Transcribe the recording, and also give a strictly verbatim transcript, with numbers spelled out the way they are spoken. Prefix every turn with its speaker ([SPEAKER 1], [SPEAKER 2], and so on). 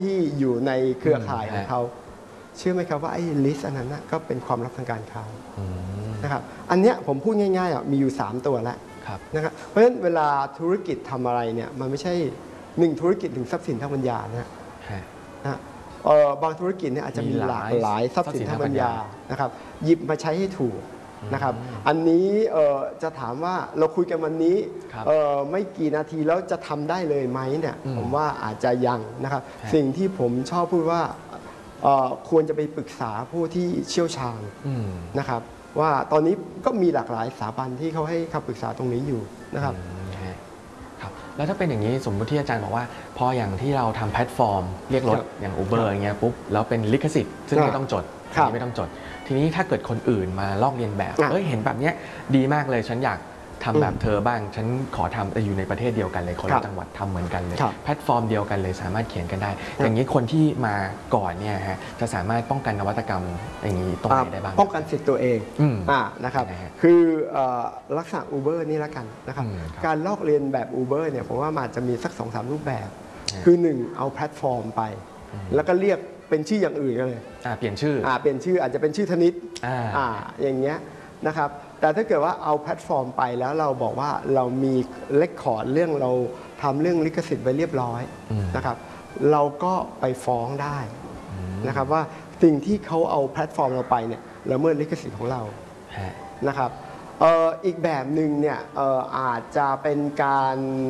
[SPEAKER 1] ที่อยู่ในเครือข่ายของเขาเชื่อไหมครับว่าไอ้ลิสต์อันนั้นนะก็เป็นความลับทางการค้านะครับอันเนี้ยผมพูดง่ายๆอ่ะมีอยู่ สาม ตัวแล้วนะครับเพราะฉะนั้นเวลาธุรกิจทำอะไรเนี่ยมันไม่ใช่หนึ่งธุรกิจถึงทรัพย์สินทางปัญญานะนะบางธุรกิจเนี่ยอาจจะมีหลากหลายทรัพย์สินทางปัญญานะครับหยิบมาใช้ให้ถูกนะครับอันนี้จะถามว่าเราคุยกันวันนี้ไม่กี่นาทีแล้วจะทำได้เลยไหมเนี่ยผมว่าอาจจะยังนะครับสิ่งที่ผมชอบพูดว่าควรจะไปปรึกษาผู้ที่เชี่ยวชาญนะครับว่าตอนนี้ก็มีหลากหลายสถาบันที่เขาให้คำปรึกษาตรงนี้อยู่นะครับ
[SPEAKER 2] ครับแล้วถ้าเป็นอย่างนี้สมมติที่อาจารย์บอกว่าพออย่างที่เราทำแพลตฟอร์มเรียกรถอย่าง Uber อย่างเงี้ยปุ๊บแล้วเป็นลิขสิทธิ์ซึ่งไม่ต้องจดไม่ต้องจดทีนี้ถ้าเกิดคนอื่นมาลอกเลียนแบบเอ้ยเห็นแบบนี้ดีมากเลยฉันอยากทำแบบเธอบ้างฉันขอทำแต่อยู่ในประเทศเดียวกันเลยคนละจังหวัดทำเหมือนกันเลยแพลตฟอร์มเดียวกันเลยสามารถเขียนกันได้อย่างนี้คนที่มาก่อนเนี่ยฮะจะสามารถป้องกันนวัตกรรมอย่างนี้ตรงไหนได้บ้าง
[SPEAKER 1] ป้องกันสิทธิ์ตัวเองอ่านะครับคือลักษณะ Uber นี่ละกันนะครับการลอกเลียนแบบ Uber เนี่ยผมว่ามันจะมีสัก สองสาม รูปแบบคือหนึ่งเอาแพลตฟอร์มไปแล้วก็เรียกเป็นชื่ออย่างอื่นกันเลย
[SPEAKER 2] เปลี่ยนชื่อ
[SPEAKER 1] เปลี่ยนชื่ออาจจะเป็นชื่อธนิตอย่างเงี้ยนะครับแต่ถ้าเกิดว่าเอาแพลตฟอร์มไปแล้วเราบอกว่าเรามีเรคคอร์ดเรื่องเราทำเรื่องลิขสิทธิ์ไว้เรียบร้อยนะครับเราก็ไปฟ้องได้นะครับว่าสิ่งที่เขาเอาแพลตฟอร์มเราไปเนี่ยละเมิดลิขสิทธิ์ของเรานะครับอีกแบบหนึ่งเนี่ยอาจจะเป็นการ